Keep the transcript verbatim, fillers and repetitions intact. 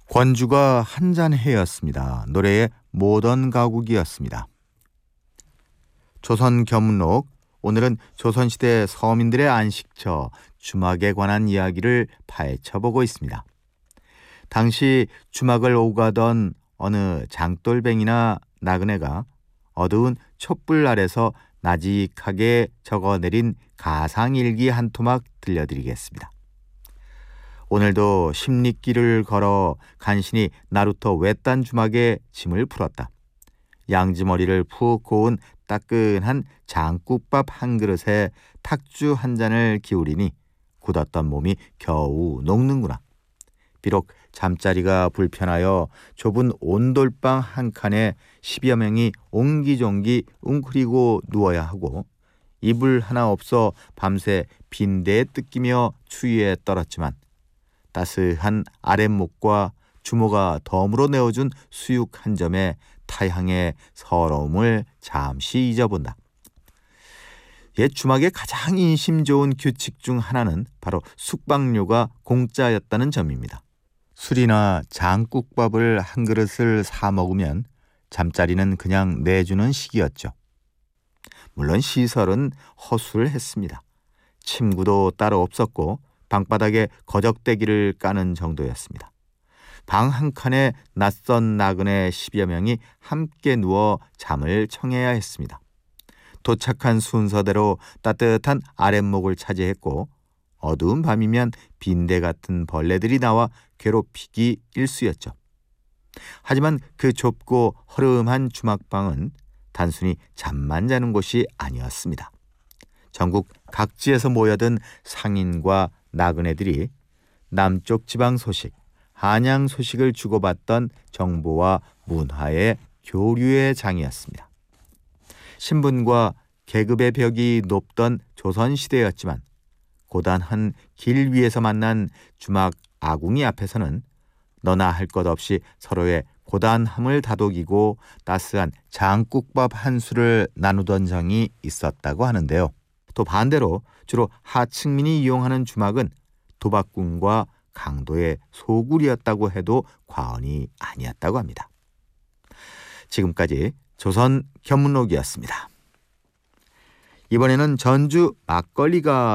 권주가 한잔해였습니다. 노래의 모던 가곡이었습니다. 조선 견문록, 오늘은 조선시대 서민들의 안식처 주막에 관한 이야기를 파헤쳐보고 있습니다. 당시 주막을 오가던 어느 장돌뱅이나 나그네가 어두운 촛불 아래서 나직하게 적어내린 가상일기 한 토막 들려드리겠습니다. 오늘도 십리길을 걸어 간신히 나루터 외딴 주막에 짐을 풀었다. 양지머리를 푹 고운 따끈한 장국밥 한 그릇에 탁주 한 잔을 기울이니 굳었던 몸이 겨우 녹는구나. 비록 잠자리가 불편하여 좁은 온돌방 한 칸에 십여 명이 옹기종기 웅크리고 누워야 하고 이불 하나 없어 밤새 빈대에 뜯기며 추위에 떨었지만 따스한 아랫목과 주모가 덤으로 내어준 수육 한 점에 타향의 서러움을 잠시 잊어본다. 옛 주막의 가장 인심 좋은 규칙 중 하나는 바로 숙박료가 공짜였다는 점입니다. 술이나 장국밥을 한 그릇을 사 먹으면 잠자리는 그냥 내주는 식이었죠. 물론 시설은 허술했습니다. 침구도 따로 없었고 방바닥에 거적대기를 까는 정도였습니다. 방 한 칸에 낯선 나그네 십여 명이 함께 누워 잠을 청해야 했습니다. 도착한 순서대로 따뜻한 아랫목을 차지했고 어두운 밤이면 빈대 같은 벌레들이 나와 괴롭히기 일쑤였죠. 하지만 그 좁고 허름한 주막방은 단순히 잠만 자는 곳이 아니었습니다. 전국 각지에서 모여든 상인과 나그네들이 남쪽 지방 소식, 한양 소식을 주고받던 정보와 문화의 교류의 장이었습니다. 신분과 계급의 벽이 높던 조선시대였지만 고단한 길 위에서 만난 주막 아궁이 앞에서는 너나 할 것 없이 서로의 고단함을 다독이고 따스한 장국밥 한 수를 나누던 정이 있었다고 하는데요. 또 반대로 주로 하층민이 이용하는 주막은 도박꾼과 강도의 소굴이었다고 해도 과언이 아니었다고 합니다. 지금까지 조선 견문록이었습니다. 이번에는 전주 막걸리가